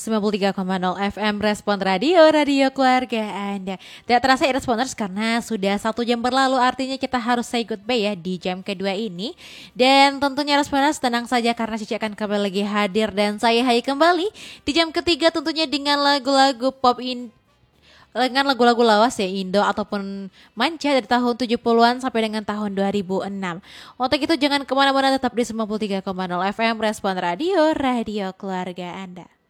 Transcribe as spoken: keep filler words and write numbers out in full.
sembilan puluh tiga koma nol F M Respon Radio, radio keluarga Anda. Tidak terasa ya Responders, karena sudah satu jam berlalu, artinya kita harus say goodbye ya di jam kedua ini. Dan tentunya Responders tenang saja karena Cici akan kembali lagi hadir dan saya Hai kembali di jam ketiga tentunya dengan lagu-lagu pop in dengan lagu-lagu lawas ya Indo ataupun manca dari tahun tujuh puluhan sampai dengan tahun dua ribu enam. Untuk itu jangan kemana-mana, tetap di sembilan puluh tiga koma nol F M Respon Radio, radio keluarga Anda.